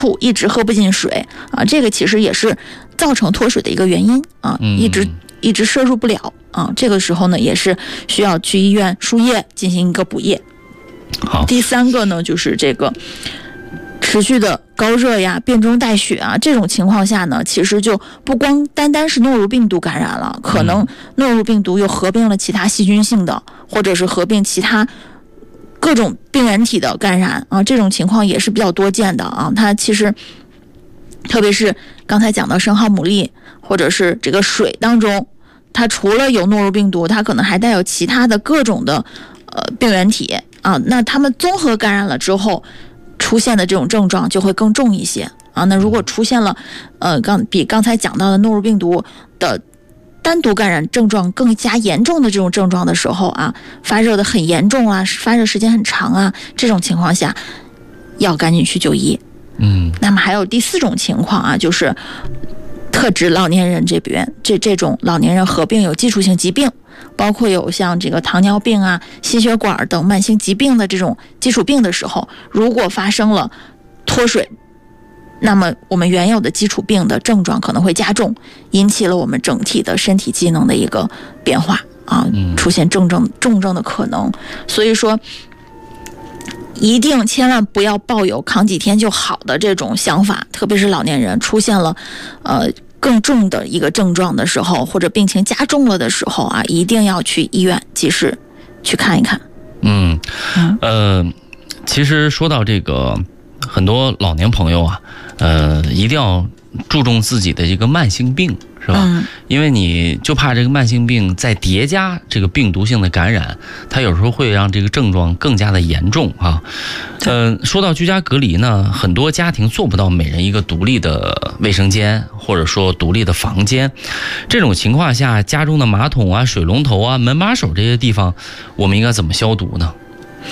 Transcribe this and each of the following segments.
一直喝不进水啊，这个其实也是造成脱水的一个原因啊，一直摄入不了啊，这个时候呢也是需要去医院输液进行一个补液。 好， 第三个呢就是这个持续的高热呀、便中带血啊，这种情况下呢，其实就不光单单是诺如病毒感染了，可能诺如病毒又合并了其他细菌性的，或者是合并其他各种病原体的感染啊，这种情况也是比较多见的啊。它其实特别是刚才讲到生蚝牡蛎或者是这个水当中，它除了有诺如病毒，它可能还带有其他的各种的病原体啊。那它们综合感染了之后出现的这种症状就会更重一些啊。那如果出现了比刚才讲到的诺如病毒的单独感染症状更加严重的这种症状的时候啊，发热的很严重啊，发热时间很长啊，这种情况下要赶紧去就医。那么还有第四种情况啊，就是特指老年人这边这种老年人合并有基础性疾病，包括有像这个糖尿病啊、心血管等慢性疾病的这种基础病的时候，如果发生了脱水，那么我们原有的基础病的症状可能会加重，引起了我们整体的身体机能的一个变化啊，出现重症的可能。所以说一定千万不要抱有扛几天就好的这种想法，特别是老年人出现了更重的一个症状的时候，或者病情加重了的时候啊，一定要去医院及时去看一看。 其实说到这个，很多老年朋友啊，一定要注重自己的一个慢性病，是吧？因为你就怕这个慢性病再叠加这个病毒性的感染，它有时候会让这个症状更加的严重啊。说到居家隔离呢，很多家庭做不到每人一个独立的卫生间，或者说独立的房间。这种情况下，家中的马桶啊、水龙头啊、门把手这些地方，我们应该怎么消毒呢？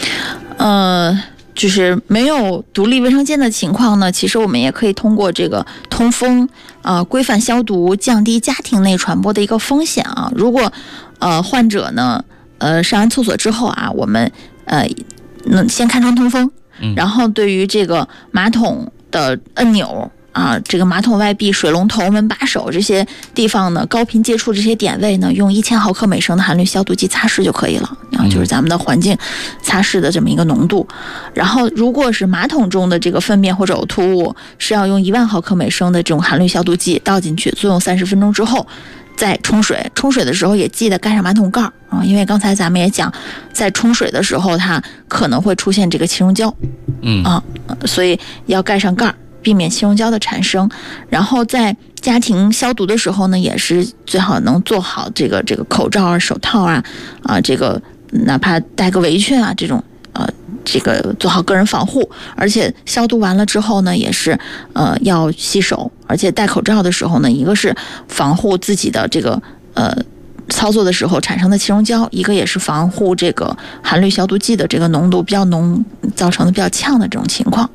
就是没有独立卫生间的情况呢，其实我们也可以通过这个通风规范消毒，降低家庭内传播的一个风险啊。如果患者呢上完厕所之后啊，我们先开窗通风，然后对于这个马桶的按钮啊，这个马桶外壁、水龙头、门把手这些地方呢，高频接触这些点位呢，用1000毫克每升的含氯消毒剂擦拭就可以了啊，就是咱们的环境擦拭的这么一个浓度。然后，如果是马桶中的这个粪便或者呕吐物，是要用10000毫克每升的这种含氯消毒剂倒进去，作用30分钟之后再冲水。冲水的时候也记得盖上马桶盖啊，因为刚才咱们也讲，在冲水的时候它可能会出现这个气溶胶，所以要盖上盖，避免气溶胶的产生。然后在家庭消毒的时候呢，也是最好能做好这个口罩啊、手套啊，这个哪怕戴个围裙啊，这种这个做好个人防护。而且消毒完了之后呢，也是要洗手，而且戴口罩的时候呢，一个是防护自己的这个操作的时候产生的气溶胶，一个也是防护这个含氯消毒剂的这个浓度比较浓，造成的比较呛的这种情况。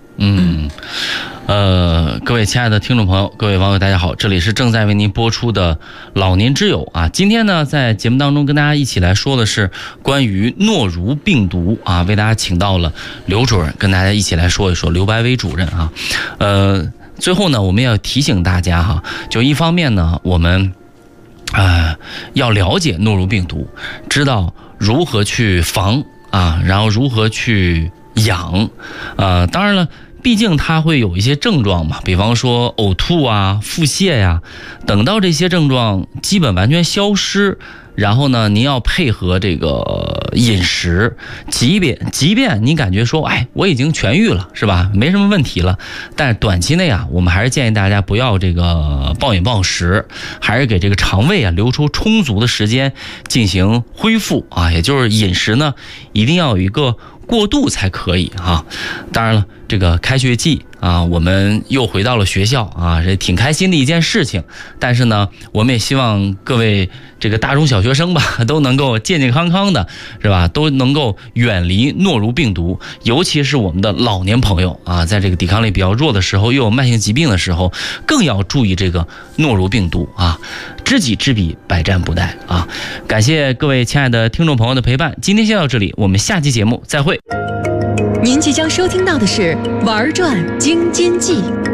各位亲爱的听众朋友，各位网友大家好，这里是正在为您播出的老年之友啊。今天呢，在节目当中跟大家一起来说的是关于诺如病毒啊，为大家请到了刘主任跟大家一起来说一说，刘白薇主任啊。最后呢，我们要提醒大家哈，就一方面呢，我们要了解诺如病毒，知道如何去防啊，然后如何去养当然了，毕竟它会有一些症状嘛，比方说呕吐啊、腹泻呀，等到这些症状基本完全消失，然后呢，您要配合这个饮食，即便你感觉说，我已经痊愈了，是吧？没什么问题了，但是短期内啊，我们还是建议大家不要这个暴饮暴食，还是给这个肠胃啊留出充足的时间进行恢复啊，也就是饮食呢，一定要有一个过渡才可以啊。当然了，这个开学季啊，我们又回到了学校啊，这挺开心的一件事情。但是呢，我们也希望各位这个大中小学生吧，都能够健健康康的，是吧？都能够远离诺如病毒，尤其是我们的老年朋友啊，在这个抵抗力比较弱的时候，又有慢性疾病的时候，更要注意这个诺如病毒啊。知己知彼，百战不殆啊！感谢各位亲爱的听众朋友的陪伴，今天先到这里，我们下期节目再会。 您即将收听到的是《玩转京津冀》。